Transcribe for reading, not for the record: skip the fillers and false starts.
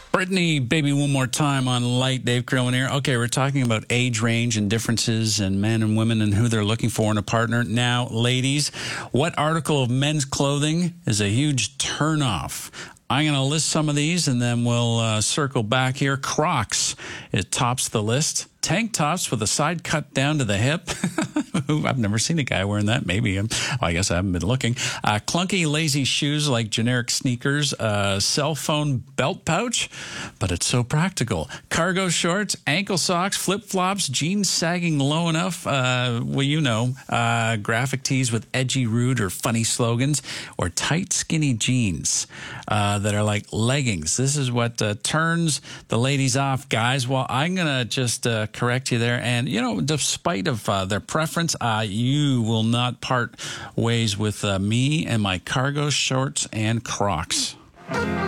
Brittany, baby, one more time on Light. Dave Crillman here. Okay, we're talking about age range and differences in men and women and who they're looking for in a partner. Now, ladies, what article of men's clothing is a huge turnoff? I'm going to list some of these, and then we'll circle back here. Crocs, it tops the list. Tank tops with a side cut down to the hip. I've never seen a guy wearing that. Maybe I guess I haven't been looking. Clunky, lazy shoes like generic sneakers. Cell phone belt pouch, but it's so practical. Cargo shorts, ankle socks, flip-flops, jeans sagging low enough. Graphic tees with edgy, rude, or funny slogans, or tight, skinny jeans that are like leggings. This is what turns the ladies off, guys. Well, I'm going to just correct you there. And, despite of their preference, you will not part ways with me and my cargo shorts and Crocs.